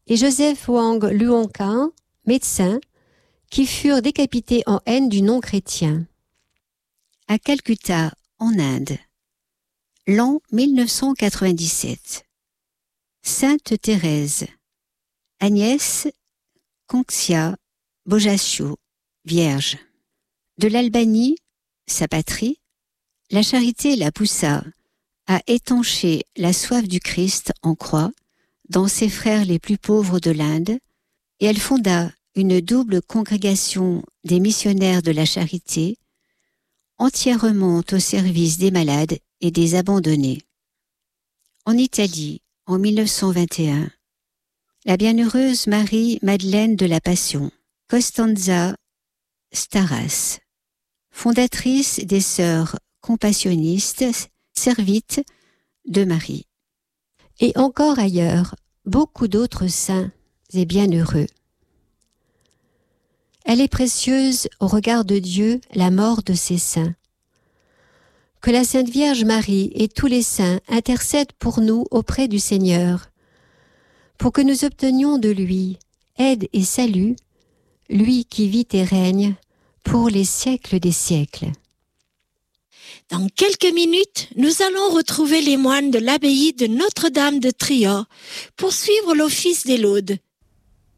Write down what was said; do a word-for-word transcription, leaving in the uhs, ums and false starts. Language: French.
et Joseph Wang Luonkang, médecin, qui furent décapités en haine du non-chrétien. À Calcutta, en Inde, l'an mille neuf cent quatre-vingt-dix-sept. Sainte Thérèse, Agnès Conxia Bojasio, Vierge. De l'Albanie, sa patrie, la charité la poussa à étancher la soif du Christ en croix dans ses frères les plus pauvres de l'Inde, et elle fonda une double congrégation des missionnaires de la charité, entièrement au service des malades et des abandonnés. En Italie, en mille neuf cent vingt et un, la bienheureuse Marie-Madeleine de la Passion, Costanza Staras, fondatrice des Sœurs compassionnistes, servites de Marie. Et encore ailleurs, beaucoup d'autres saints et bienheureux. Elle est précieuse au regard de Dieu, la mort de ses saints. Que la Sainte Vierge Marie et tous les saints intercèdent pour nous auprès du Seigneur, pour que nous obtenions de lui aide et salut, lui qui vit et règne pour les siècles des siècles. Dans quelques minutes, nous allons retrouver les moines de l'abbaye de Notre-Dame de Triot pour suivre l'office des laudes.